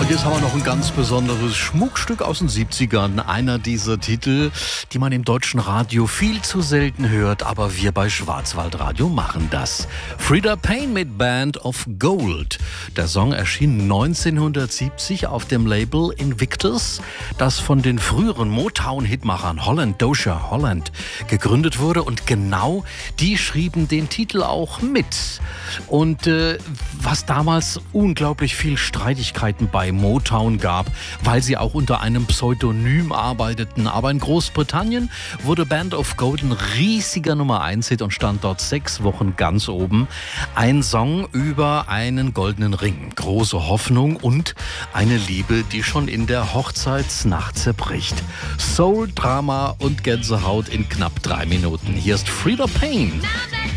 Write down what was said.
Und jetzt haben wir noch ein ganz besonderes Schmuckstück aus den 70ern. Einer dieser Titel, die man im deutschen Radio viel zu selten hört, aber wir bei Schwarzwaldradio machen das. Freda Payne mit Band of Gold. Der Song erschien 1970 auf dem Label Invictus, das von den früheren Motown-Hitmachern Holland Dozier Holland gegründet wurde. Und genau die schrieben den Titel auch mit. Und was damals unglaublich viel Streitigkeiten bei Motown gab, weil sie auch unter einem Pseudonym arbeiteten. Aber in Großbritannien wurde Band of Gold ein riesiger Nummer-1-Hit und stand dort 6 Wochen ganz oben. Ein Song über einen goldenen Ring, große Hoffnung und eine Liebe, die schon in der Hochzeitsnacht zerbricht. Soul, Drama und Gänsehaut in knapp 3 Minuten. Hier ist Freda Payne.